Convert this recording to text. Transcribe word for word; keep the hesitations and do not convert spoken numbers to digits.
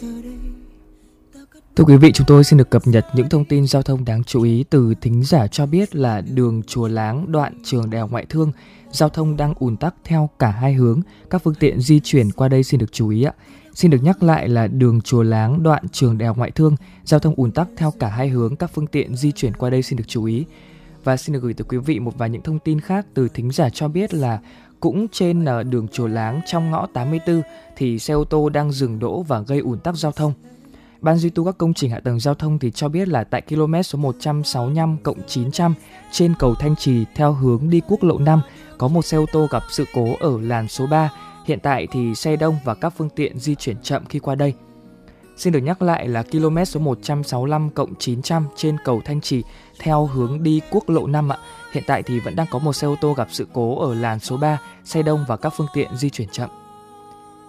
Thưa quý vị, chúng tôi xin được cập nhật những thông tin giao thông đáng chú ý từ thính giả cho biết là đường Chùa Láng đoạn trường Đại học Ngoại thương, giao thông đang ùn tắc theo cả hai hướng, các phương tiện di chuyển qua đây xin được chú ý ạ. Xin được nhắc lại là đường Chùa Láng đoạn trường Đại học Ngoại thương, giao thông ùn tắc theo cả hai hướng, các phương tiện di chuyển qua đây xin được chú ý. Và xin được gửi tới quý vị một vài những thông tin khác từ thính giả cho biết là cũng trên đường Chùa Láng trong ngõ tám mươi tư thì xe ô tô đang dừng đỗ và gây ùn tắc giao thông. Ban duy tu các công trình hạ tầng giao thông thì cho biết là tại km số một trăm sáu mươi lăm cộng chín trăm trên cầu Thanh Trì theo hướng đi quốc lộ năm có một xe ô tô gặp sự cố ở làn số ba. Hiện tại thì xe đông và các phương tiện di chuyển chậm khi qua đây. Xin được nhắc lại là km số một trăm sáu mươi lăm cộng chín trăm trên cầu Thanh Trì theo hướng đi quốc lộ năm ạ. Hiện tại thì vẫn đang có một xe ô tô gặp sự cố ở làn số ba, xe đông và các phương tiện di chuyển chậm.